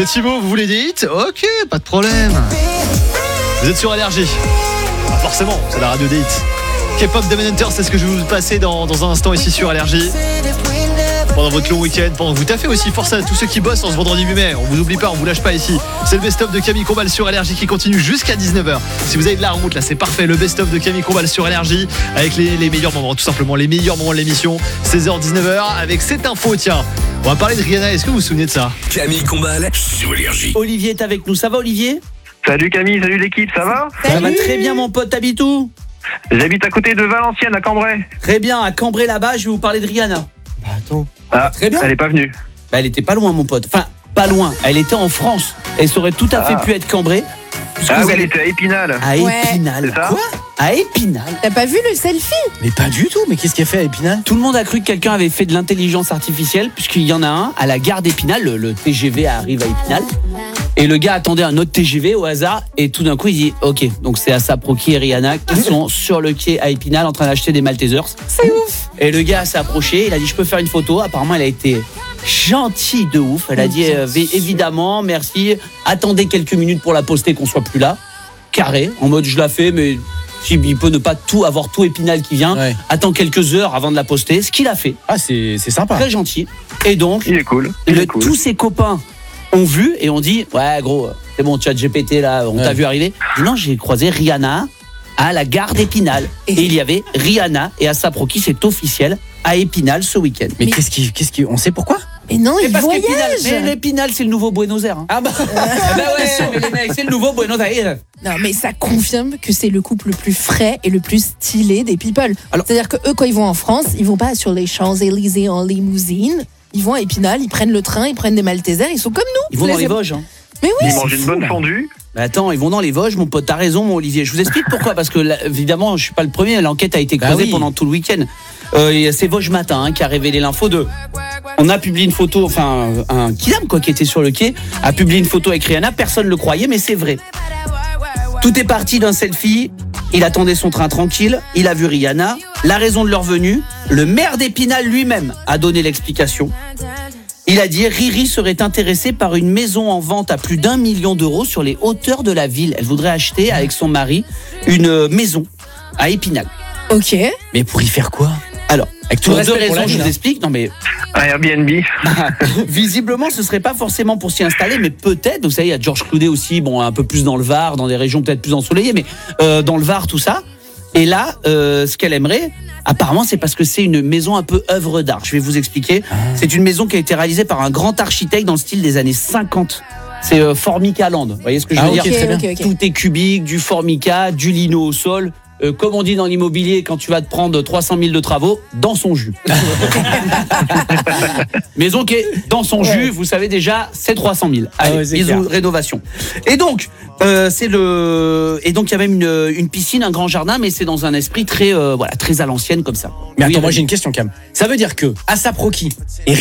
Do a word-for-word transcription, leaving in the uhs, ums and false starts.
C'est Thibaut, vous voulez des hits? Ok, pas de problème. Vous êtes sur Énergie. Ah, forcément, c'est la radio des hits. K-pop Demon Hunter, c'est ce que je vais vous passer dans, dans un instant ici sur Énergie. Pendant votre long week-end, pendant que vous taffez aussi. Force à tous ceux qui bossent en ce vendredi huit mai. On vous oublie pas, on vous lâche pas ici. C'est le best-of de Camille Combal sur Énergie qui continue jusqu'à dix-neuf heures. Si vous avez de la route, là, c'est parfait. Le best-of de Camille Combal sur Énergie avec les, les meilleurs moments, tout simplement les meilleurs moments de l'émission. seize heures dix-neuf heures avec cette info. Tiens, on va parler de Rihanna. Est-ce que vous vous souvenez de ça? Camille Combal sur Énergie. Olivier est avec nous. Ça va, Olivier? Salut Camille, salut l'équipe, ça va? Ça va très bien, mon pote. T'habites où? J'habite à côté de Valenciennes, à Cambrai. Très bien, à Cambrai là-bas, je vais vous parler de Rihanna. Bah attends. Ah, très bien. Elle est pas venue. Bah, elle était pas loin, mon pote. Enfin, pas loin. Elle était en France. Elle aurait tout à fait Ah. pu être Cambrai. Ah vous oui, elle allez- était à Épinal. À Ouais. Épinal. C'est ça? Quoi? À Épinal. T'as pas vu le selfie? Mais pas du tout, mais qu'est-ce qu'elle fait à Épinal? Tout le monde a cru que quelqu'un avait fait de l'intelligence artificielle, puisqu'il y en a un à la gare d'Épinal. Le, le T G V arrive à Épinal. Et le gars attendait un autre T G V au hasard. Et tout d'un coup, il dit ok, donc c'est Asap Rocky et Rihanna qui sont sur le quai à Épinal en train d'acheter des Maltesers. C'est ouf. Et le gars s'est approché, il a dit je peux faire une photo. Apparemment, elle a été gentille de ouf. Elle a dit euh, évidemment, merci. Attendez quelques minutes pour la poster, qu'on soit plus là. Carré, en mode je la fais, mais si il peut ne pas tout avoir tout Épinal qui vient. Ouais. Attends quelques heures avant de la poster. Ce qu'il a fait, Ah, c'est c'est sympa. très gentil. Et donc, Il est cool. Il le- est cool. tous ses copains ont vu et ont dit ouais gros, c'est bon, chat G P T là, on Ouais. t'a vu arriver. Il dit, non, j'ai croisé Rihanna à la gare d'Épinal. Et il y avait Rihanna et Asap Rocky, c'est officiel, à Épinal ce week-end. Mais, Mais- qu'est-ce qui, qu'est-ce qui, on sait pourquoi? Mais non, il parce qu'Épinal, mais voyage. l'Épinal, c'est le nouveau Buenos Aires. Hein. Ah bah. Ah bah ouais, mais les mecs, c'est le nouveau Buenos Aires. Non, mais ça confirme que c'est le couple le plus frais et le plus stylé des people. Alors- C'est-à-dire que eux, quand ils vont en France, ils vont pas sur les Champs-Élysées en limousine. Ils vont à Épinal, ils prennent le train, ils prennent des Maltesers, ils sont comme nous. Ils vont dans Les- les Vosges. Hein. Mais oui, Ils c'est mangent une fou, bonne là. fondue. Mais attends, ils vont dans les Vosges, mon pote, t'as raison, mon Olivier. Je vous explique pourquoi, parce que là, évidemment, je suis pas le premier. L'enquête a été Bah creusée oui. pendant tout le week-end. Euh, et c'est Vosges Matin hein, qui a révélé l'info de. On a publié une photo, enfin un kidam quoi qui était sur le quai, a publié une photo avec Rihanna. Personne ne le croyait, mais c'est vrai. Tout est parti d'un selfie. Il attendait son train tranquille. Il a vu Rihanna. La raison de leur venue, le maire d'Épinal lui-même a donné l'explication. Il a dit Riri serait intéressée par une maison en vente à plus d'un million d'euros sur les hauteurs de la ville. Elle voudrait acheter avec son mari une euh, maison à Épinal. ok. Mais pour y faire quoi? Alors, Avec tout pour le deux respect pour la raisons, je ville, vous hein. explique. Non mais Un Airbnb. visiblement, ce serait pas forcément pour s'y installer, mais peut-être. Vous savez, il y a Georges Clooney aussi, bon, un peu plus dans le Var, dans des régions peut-être plus ensoleillées, mais euh, dans le Var, tout ça. Et là, euh, ce qu'elle aimerait, apparemment, c'est parce que c'est une maison un peu œuvre d'art. Je vais vous expliquer. C'est une maison qui a été réalisée par un grand architecte dans le style des années cinquante. C'est euh, Formica Land. Vous voyez ce que je veux Ah, ok, dire? très bien. ok, ok. Tout est cubique, du formica, du lino au sol. Euh, comme on dit dans l'immobilier, quand tu vas te prendre trois cent mille de travaux, dans son jus. Maison qui est dans son jus, vous savez déjà, c'est trois cent mille. Allez, Ah ouais, c'est bisous, clair. rénovation. Et donc, euh, c'est le, et donc il y a même une, une piscine, un grand jardin, mais c'est dans un esprit très, euh, voilà, très à l'ancienne comme ça. Mais Oui, attends, moi Rémi. j'ai une question, Cam. Ça veut dire que Asap Rocky et